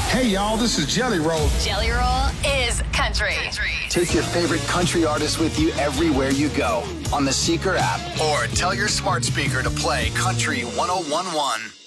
Hey, y'all, this is Jelly Roll. Jelly Roll is country. Take your favorite country artist with you everywhere you go on the Seeker app or tell your smart speaker to play Country 101.1.